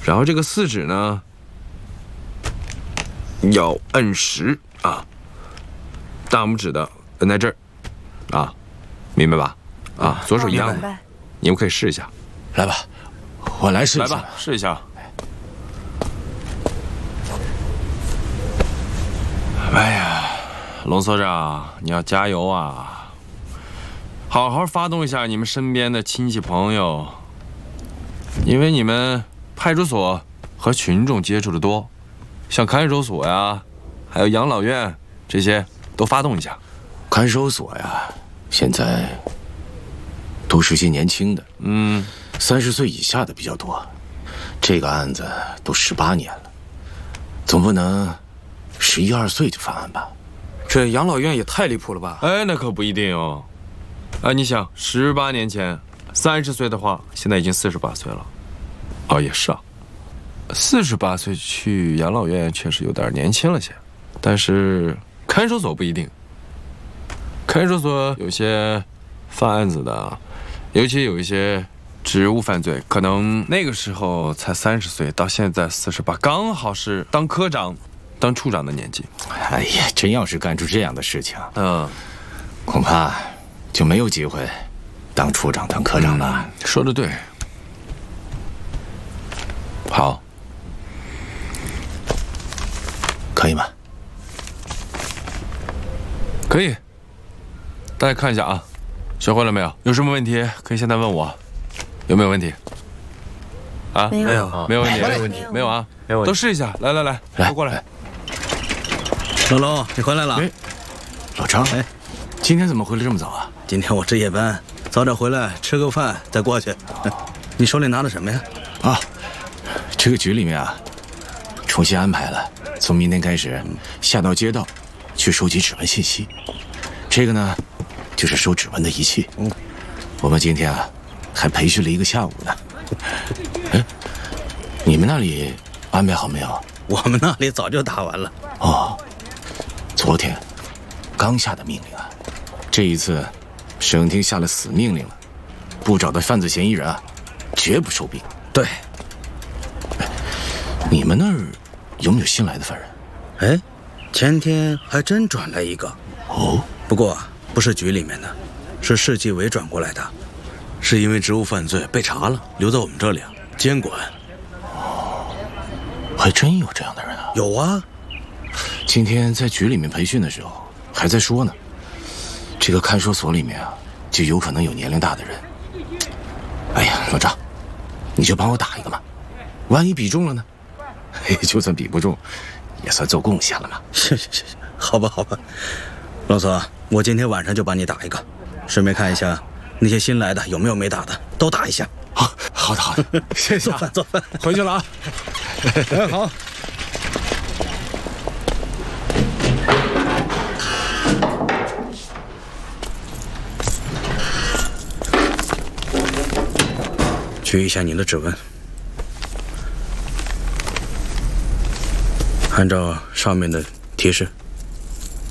然后这个4指呢，要摁实啊，大拇指的摁在这儿，啊，明白吧？啊，左手一样的，你们可以试一下。 来吧，我来试一下。 来吧，试一下。哎呀，龙所长，你要加油啊！好好发动一下你们身边的亲戚朋友，因为你们派出所和群众接触的多，像看守所呀，还有养老院这些都发动一下。 看守所呀，现在都是些年轻的，30岁以下的比较多。这个案子都18年了，总不能11、12岁就犯案吧？ 这养老院也太离谱了吧？ 哎，那可不一定哦。哎，你想，18年前30岁的话，现在已经48岁了。哦，也是啊，48岁去养老院确实有点年轻了些，但是看守所不一定。看守所有些犯案子的，尤其有一些职务犯罪，可能那个时候才30岁，到现在48，刚好是当科长、当处长的年纪。 哎呀，真要是干出这样的事情，恐怕就没有机会当处长、当科长了。 说得对。好， 可以吗？ 可以。大家看一下啊，学会了没有？有什么问题可以现在问我。有没有问题？啊， 没有， 没有问题， 没有问题， 没有啊， 没有问题。 都试一下。来，都过来。 龙龙，你回来了。 老张，今天怎么回来这么早啊？ 今天我值夜班，早点回来吃个饭再过去。你手里拿的什么呀？ 啊，这个局里面啊，重新安排了，从明天开始下到街道去收集指纹信息。这个呢，就是收指纹的仪器。我们今天啊，还培训了1个下午呢。哎，你们那里安排好没有？ 我们那里早就打完了。 哦，昨天刚下的命令啊，这一次省厅下了死命令了，不找到犯罪嫌疑人啊，绝不收兵。 对。 你们那儿有没有新来的犯人？ 哎，前天还真转来一个。 哦， 不过不是局里面的，是市纪委转过来的，是因为职务犯罪被查了，留在我们这里监管。 哦，还真有这样的人啊？ 有啊， 今天在局里面培训的时候还在说呢，这个看守所里面啊，就有可能有年龄大的人。哎呀，老张，你就帮我打一个嘛，万一比中了呢？就算比不中，也算做贡献了嘛。 是，好吧。老左，我今天晚上就帮你打一个，顺便看一下那些新来的有没有没打的，都打一下。 好的，谢谢。 做饭， 回去了啊。 好。取一下你的指纹，按照上面的提示